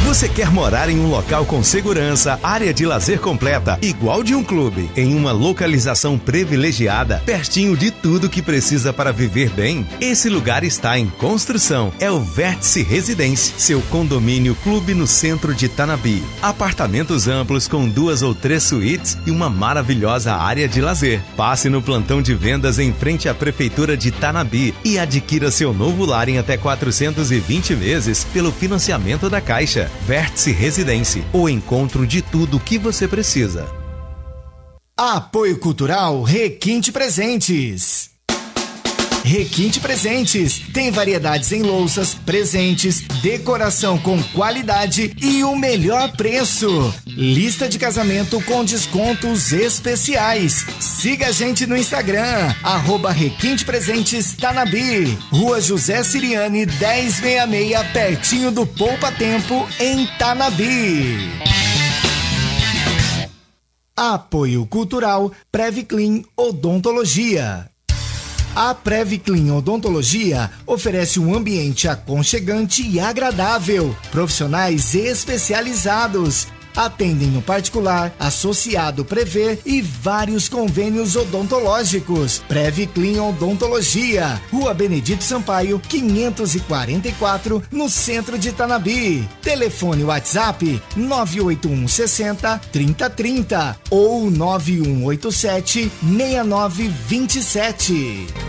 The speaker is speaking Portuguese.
Você quer morar em um local com segurança, área de lazer completa, igual de um clube, em uma localização privilegiada, pertinho de tudo que precisa para viver bem? Esse lugar está em construção. É o Vértice Residência, seu condomínio clube no centro de Tanabi. Apartamentos amplos com 2 ou 3 suítes e uma maravilhosa área de lazer. Passe no plantão de vendas em frente à Prefeitura de Tanabi e adquira seu novo lar em até 420 vezes pelo financiamento da Caixa. Vértice Residência, o encontro de tudo o que você precisa. Apoio Cultural Requinte Presentes. Requinte Presentes tem variedades em louças, presentes, decoração com qualidade e o melhor preço. Lista de casamento com descontos especiais. Siga a gente no Instagram, @Requinte Presentes Tanabi, Rua José Siriani 1066, pertinho do Poupa Tempo, em Tanabi. Apoio Cultural Previclean Odontologia. A Previclean Odontologia oferece um ambiente aconchegante e agradável. Profissionais especializados atendem no particular, associado Prever e vários convênios odontológicos. Previclean Odontologia, Rua Benedito Sampaio, 544, no centro de Tanabi. Telefone WhatsApp 981 60 3030 ou 9187 6927.